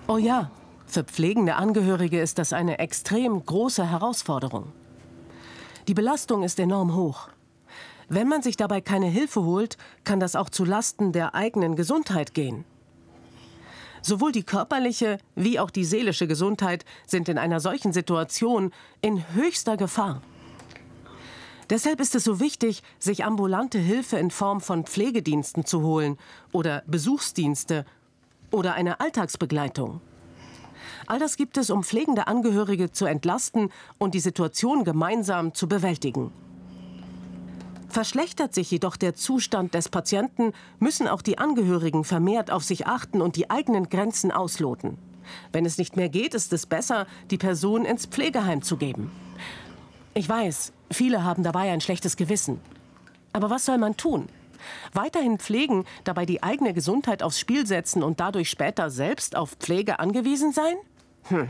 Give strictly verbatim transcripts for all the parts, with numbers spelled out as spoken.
Oh ja, für pflegende Angehörige ist das eine extrem große Herausforderung. Die Belastung ist enorm hoch. Wenn man sich dabei keine Hilfe holt, kann das auch zu Lasten der eigenen Gesundheit gehen. Sowohl die körperliche wie auch die seelische Gesundheit sind in einer solchen Situation in höchster Gefahr. Deshalb ist es so wichtig, sich ambulante Hilfe in Form von Pflegediensten zu holen oder Besuchsdienste oder eine Alltagsbegleitung. All das gibt es, um pflegende Angehörige zu entlasten und die Situation gemeinsam zu bewältigen. Verschlechtert sich jedoch der Zustand des Patienten, müssen auch die Angehörigen vermehrt auf sich achten und die eigenen Grenzen ausloten. Wenn es nicht mehr geht, ist es besser, die Person ins Pflegeheim zu geben. Ich weiß, viele haben dabei ein schlechtes Gewissen. Aber was soll man tun? Weiterhin pflegen, dabei die eigene Gesundheit aufs Spiel setzen und dadurch später selbst auf Pflege angewiesen sein? Hm.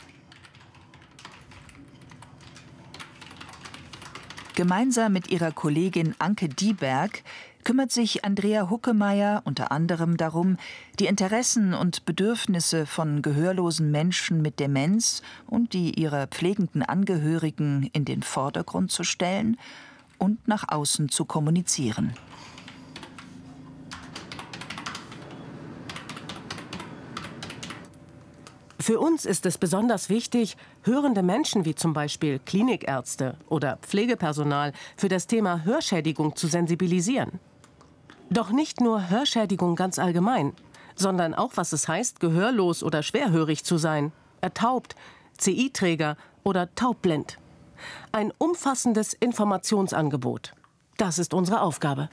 Gemeinsam mit ihrer Kollegin Anke Dieberg kümmert sich Andrea Huckemeyer unter anderem darum, die Interessen und Bedürfnisse von gehörlosen Menschen mit Demenz und die ihrer pflegenden Angehörigen in den Vordergrund zu stellen und nach außen zu kommunizieren. Für uns ist es besonders wichtig, hörende Menschen wie zum Beispiel Klinikärzte oder Pflegepersonal für das Thema Hörschädigung zu sensibilisieren. Doch nicht nur Hörschädigung ganz allgemein, sondern auch, was es heißt, gehörlos oder schwerhörig zu sein, ertaubt, C I-Träger oder taubblind. Ein umfassendes Informationsangebot. Das ist unsere Aufgabe.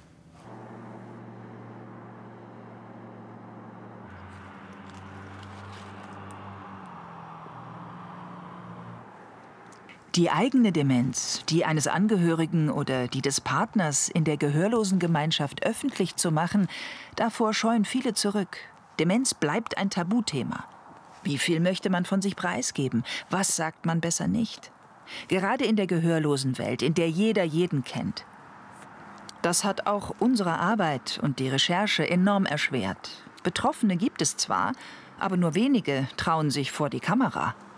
Die eigene Demenz, die eines Angehörigen oder die des Partners in der Gehörlosengemeinschaft öffentlich zu machen, davor scheuen viele zurück. Demenz bleibt ein Tabuthema. Wie viel möchte man von sich preisgeben? Was sagt man besser nicht? Gerade in der Gehörlosenwelt, in der jeder jeden kennt. Das hat auch unsere Arbeit und die Recherche enorm erschwert. Betroffene gibt es zwar, aber nur wenige trauen sich vor die Kamera.